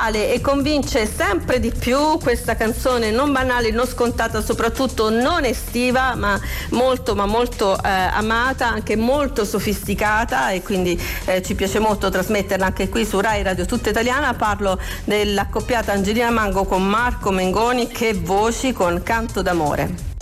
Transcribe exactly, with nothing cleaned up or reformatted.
attuale e convince sempre di più questa canzone non banale, non scontata, soprattutto non estiva, ma molto ma molto eh, amata, anche molto sofisticata, e quindi eh, ci piace molto trasmetterla anche qui su Rai Radio Tutta Italiana. Parlo dell'accoppiata Angelina Mango con Marco Mengoni, che voci, con Canto d'amore.